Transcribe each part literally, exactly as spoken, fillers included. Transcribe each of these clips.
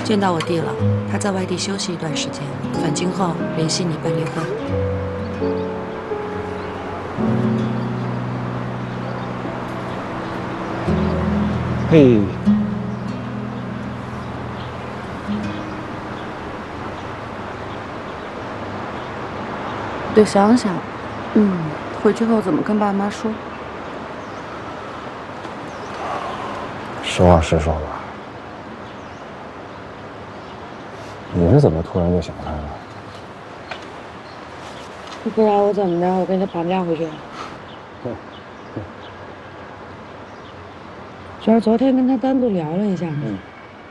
见到我弟了，他在外地休息一段时间，返京后联系你办离婚。 嘿， 得想想，嗯，回去后怎么跟爸妈说？ 实话实说吧。 你是怎么突然就想开了？ 不然我怎么着？我给他绑架回去了。 对，对。 主要昨天跟他单独聊了一下嘛， 嗯，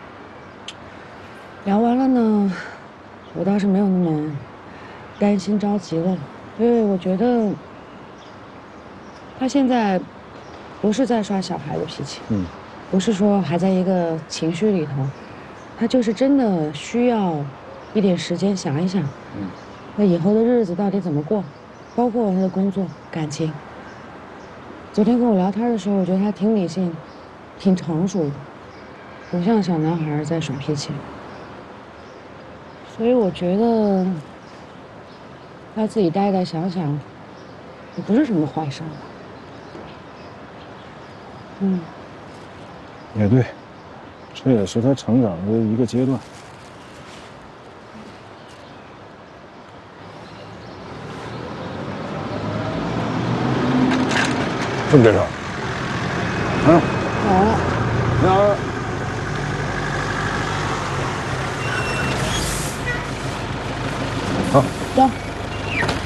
聊完了呢，我倒是没有那么担心着急了，因为我觉得他现在不是在耍小孩的脾气， 嗯， 不是说还在一个情绪里头，他就是真的需要一点时间想一想， 嗯， 那以后的日子到底怎么过，包括他的工作、感情。昨天跟我聊天的时候，我觉得他挺理性，挺成熟的，不像小男孩在耍脾气。所以我觉得他自己待待想想，也不是什么坏事。嗯， 也对，这也是他成长的一个阶段。这么介绍？嗯， 好， 你好。好， 走。